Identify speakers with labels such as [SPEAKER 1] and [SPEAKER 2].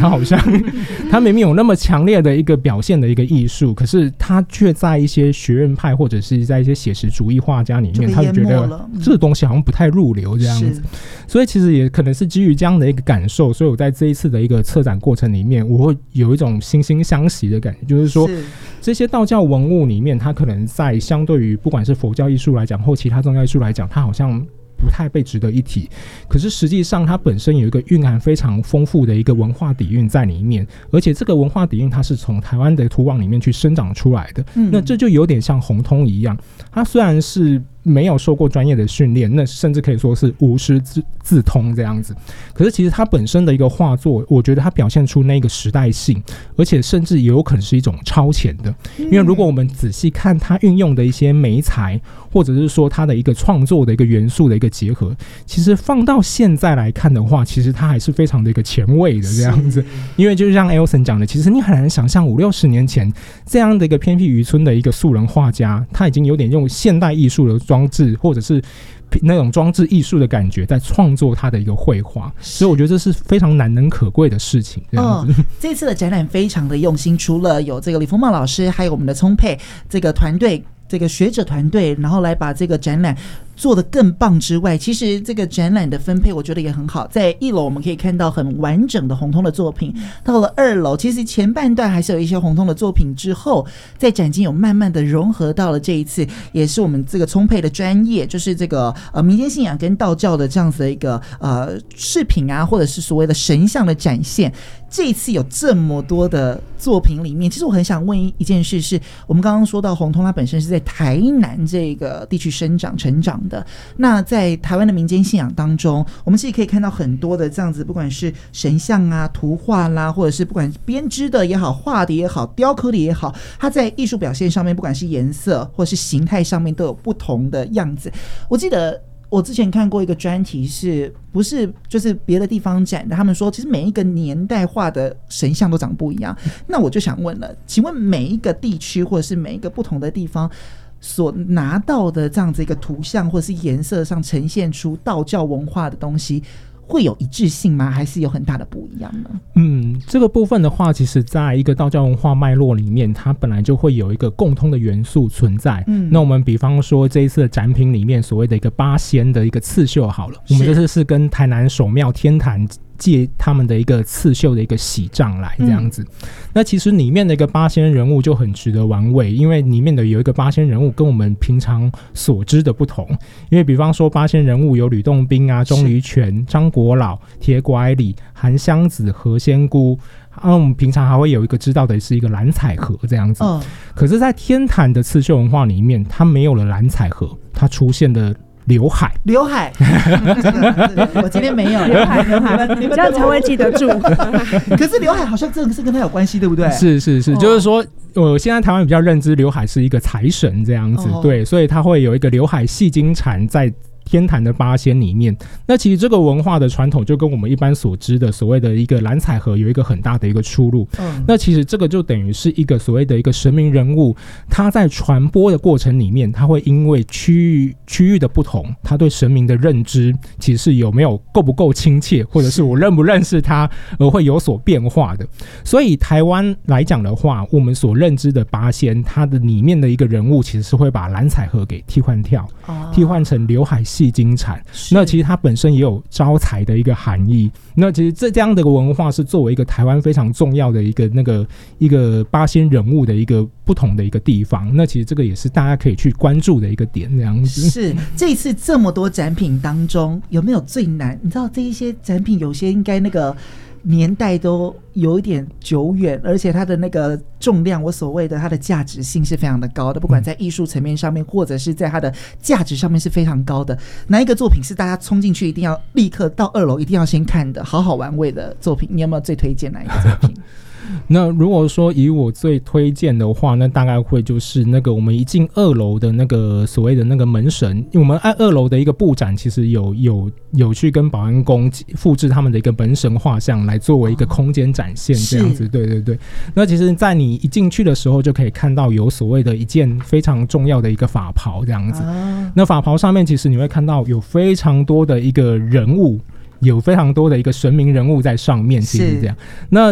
[SPEAKER 1] 他好像他明明有那么强烈的一个表现的一个艺术，可是他却在一些学院派或者是在一些写实主义画家里面，他就觉得这个东西好像不太入流这样子。所以其实也可能是基于这样的一个感受，所以我在这一次的一个策展过程里面，我会有一种惺惺相惜的感觉，就是说这些道教文物里面，它可能在相对于不管是佛教艺术来讲或其他宗教艺术来讲，它好像不太被值得一提，可是实际上它本身有一个蕴含非常丰富的一个文化底蕴在里面，而且这个文化底蕴它是从台湾的土壤里面去生长出来的。那这就有点像洪通一样，它虽然是没有受过专业的训练，那甚至可以说是无师自通这样子，可是其实它本身的一个画作，我觉得它表现出那个时代性，而且甚至也有可能是一种超前的。因为如果我们仔细看它运用的一些媒材，或者是说它的一个创作的一个元素的一个结合，其实放到现在来看的话，其实它还是非常的一个前卫的这样子。因为就是像 Elson 讲的，其实你很难想象50-60年前这样的一个偏僻渔村的一个素人画家，他已经有点用现代艺术的装置或者是那种装置艺术的感觉在创作他的一个绘画，所以我觉得这是非常难能可贵的事情这样子。
[SPEAKER 2] 这次的展览非常的用心，除了有这个李丰茂老师，还有我们的聪佩这个团队，这个学者团队，然后来把这个展览做得更棒之外，其实这个展览的分配我觉得也很好。在1楼我们可以看到很完整的洪通的作品，到了2楼其实前半段还是有一些洪通的作品，之后在展间有慢慢的融合到了这一次也是我们这个聪佩的专业，就是这个民间信仰跟道教的这样子的一个饰品啊，或者是所谓的神像的展现。这一次有这么多的作品里面，其实我很想问一件事，是我们刚刚说到洪通他本身是在台南这个地区成长的，那在台湾的民间信仰当中，我们其实可以看到很多的这样子，不管是神像啊、图画啦，或者是不管编织的也好、画的也好、雕刻的也好，它在艺术表现上面，不管是颜色或是形态上面都有不同的样子。我记得我之前看过一个专题，是不是就是别的地方展的，他们说其实每一个年代画的神像都长不一样。那我就想问了，请问每一个地区或者是每一个不同的地方所拿到的这样子一个图像或者是颜色上呈现出道教文化的东西，会有一致性吗？还是有很大的不一样呢？
[SPEAKER 1] 这个部分的话，其实在一个道教文化脉络里面，它本来就会有一个共通的元素存在。那我们比方说这一次的展品里面所谓的一个八仙的一个刺绣好了，我们这次是跟台南首庙天坛借他们的一个刺绣的一个喜帐来这样子。那其实里面的一个八仙人物就很值得玩味，因为里面的有一个八仙人物跟我们平常所知的不同。因为比方说八仙人物有吕洞宾啊、钟离权、张国老、铁拐李、韩湘子、何仙姑，我们平常还会有一个知道的是一个蓝采和这样子。可是在天坛的刺绣文化里面，它没有了蓝采和，它出现了刘海，
[SPEAKER 2] 我今天没有刘海，
[SPEAKER 3] 这样才会记得住。
[SPEAKER 2] 可是刘海好像真的是跟他有关系，对不对？
[SPEAKER 1] 是，就是说，现在台湾比较认知刘海是一个财神这样子，对，所以他会有一个刘海戏金蝉在天坛的八仙里面。那其实这个文化的传统就跟我们一般所知的所谓的一个蓝采和有一个很大的一个出入。那其实这个就等于是一个所谓的一个神明人物，他在传播的过程里面，他会因为区域的不同，他对神明的认知其实是有没有够不够亲切，或者是我认不认识他而会有所变化的。所以台湾来讲的话，我们所认知的八仙，它的里面的一个人物其实是会把蓝采和给替换成刘海戏金蝉。那其实它本身也有招财的一个含义。那其实这样的文化是作为一个台湾非常重要的一个八仙人物的一个不同的一个地方。那其实这个也是大家可以去关注的一个点这样子。
[SPEAKER 2] 是，这一次这么多展品当中，有没有最难？你知道这一些展品有些应该那个年代都有一点久远，而且它的那个重量，我所谓的它的价值性是非常的高的，不管在艺术层面上面，或者是在它的价值上面是非常高的。哪一个作品是大家冲进去一定要立刻到2楼一定要先看的好好玩味的作品？你有没有最推荐哪一个作品？
[SPEAKER 1] 那如果说以我最推荐的话，那大概会就是那个我们一进2楼的那个所谓的那个门神，因为我们按2楼的一个布展其实有去跟保安宫复制他们的一个门神画像来作为一个空间展现这样子。对，那其实在你一进去的时候就可以看到有所谓的一件非常重要的一个法袍这样子。那法袍上面其实你会看到有非常多的一个人物，有非常多的一个神明人物在上面，其实这样。那